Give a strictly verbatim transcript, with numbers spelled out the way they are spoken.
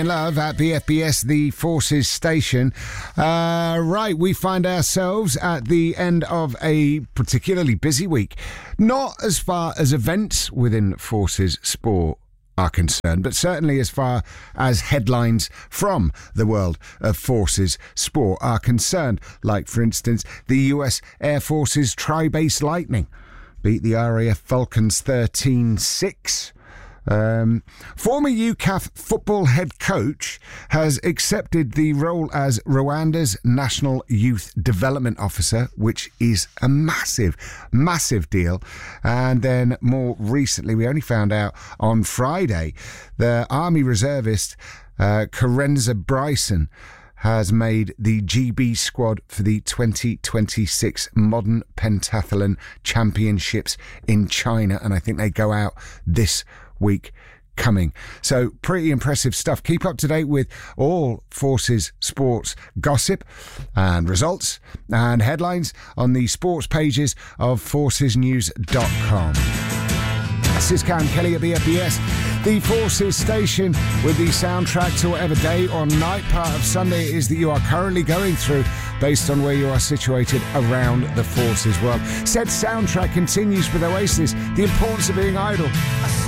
Love at B F B S, the Forces station. Uh, right, we find ourselves at the end of a particularly busy week. Not as far as events within Forces sport are concerned, but certainly as far as headlines from the world of Forces sport are concerned. Like, for instance, the U S Air Force's Tri-Base Lightning beat the R A F Falcons thirteen six. Um, former U C A F football head coach has accepted the role as Rwanda's National Youth Development Officer, which is a massive, massive deal. And then more recently, we only found out on Friday, the Army reservist uh, Karenza Bryson has made the G B squad for the twenty twenty-six Modern Pentathlon Championships in China. And I think they go out this week coming. So pretty impressive stuff. Keep up to date with all Forces sports gossip and results and headlines on the sports pages of forces news dot com. This is Cam Kelly at B F B S, the Forces station, with the soundtrack to whatever day or night part of Sunday it is that you are currently going through, based on where you are situated around the Forces world. Said soundtrack continues with Oasis, The Importance of Being Idle.